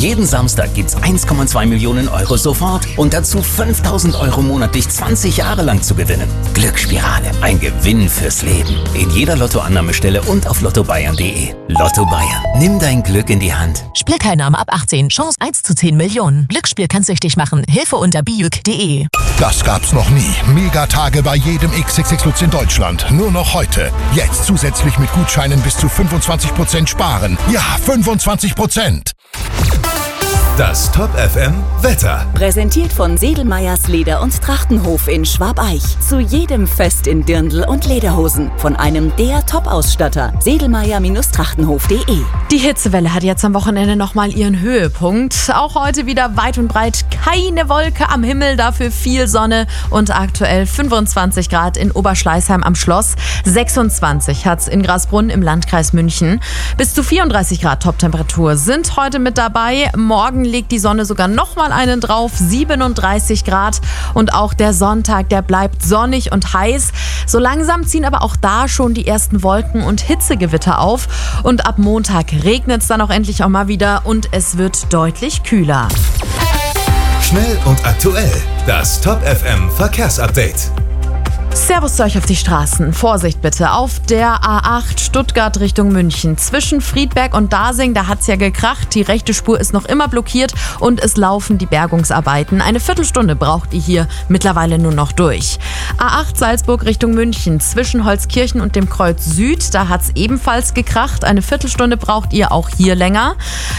Jeden Samstag gibt's 1,2 Millionen Euro sofort und dazu 5.000 Euro monatlich 20 Jahre lang zu gewinnen. Glücksspirale, ein Gewinn fürs Leben. In jeder Lottoannahmestelle und auf lottobayern.de. Lotto Bayern, nimm dein Glück in die Hand. Spielteilnahme ab 18, Chance 1 zu 10 Millionen. Glücksspiel kann süchtig machen. Hilfe unter bijuk.de. Das gab's noch nie. Megatage bei jedem XXX Lutz in Deutschland. Nur noch heute. Jetzt zusätzlich mit Gutscheinen bis zu 25% sparen. Ja, 25%. Das Top FM Wetter. Präsentiert von Sedelmeyers Leder- und Trachtenhof in Schwabeich. Zu jedem Fest in Dirndl und Lederhosen. Von einem der Top-Ausstatter. Sedelmeyer-trachtenhof.de. Die Hitzewelle hat jetzt am Wochenende nochmal ihren Höhepunkt. Auch heute wieder weit und breit keine Wolke am Himmel, dafür viel Sonne und aktuell 25 Grad in Oberschleißheim am Schloss. 26 hat's in Grasbrunn im Landkreis München. Bis zu 34 Grad Toptemperatur sind heute mit dabei. Morgen legt die Sonne sogar nochmal einen drauf, 37 Grad. Und auch der Sonntag, der bleibt sonnig und heiß. So langsam ziehen aber auch da schon die ersten Wolken und Hitzegewitter auf. Und ab Montag regnet es dann auch endlich auch mal wieder und es wird deutlich kühler. Schnell und aktuell. Das Top FM Verkehrsupdate. Servus zu euch auf die Straßen. Vorsicht bitte. Auf der A8 Stuttgart Richtung München. Zwischen Friedberg und Dasing, da hat's ja gekracht. Die rechte Spur ist noch immer blockiert und es laufen die Bergungsarbeiten. Eine Viertelstunde braucht ihr hier mittlerweile nur noch durch. A8 Salzburg Richtung München. Zwischen Holzkirchen und dem Kreuz Süd, da hat's ebenfalls gekracht. Eine Viertelstunde braucht ihr auch hier länger.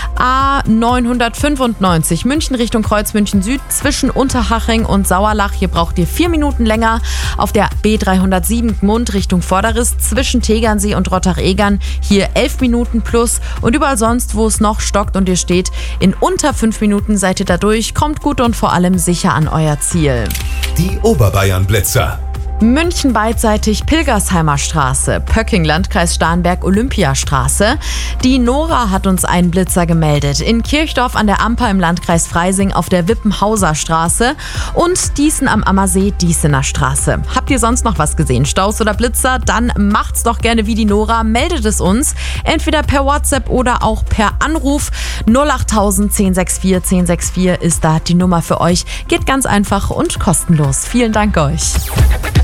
A995 München Richtung Kreuz München Süd. Zwischen Unterhaching und Sauerlach, hier braucht ihr 4 Minuten länger. Auf der B307 Gmund Richtung Vorderriss zwischen Tegernsee und Rottach-Egern hier 11 Minuten plus und überall sonst, wo es noch stockt und ihr steht, in unter 5 Minuten seid ihr da durch, kommt gut und vor allem sicher an euer Ziel. Die Oberbayern-Blitzer. München beidseitig Pilgersheimer Straße, Pöcking Landkreis Starnberg Olympiastraße. Die Nora hat uns einen Blitzer gemeldet. In Kirchdorf an der Amper im Landkreis Freising auf der Wippenhauser Straße und Dießen am Ammersee Dießener Straße. Habt ihr sonst noch was gesehen? Staus oder Blitzer? Dann macht's doch gerne wie die Nora. Meldet es uns. Entweder per WhatsApp oder auch per Anruf. 08000 1064 1064 ist da die Nummer für euch. Geht ganz einfach und kostenlos. Vielen Dank euch.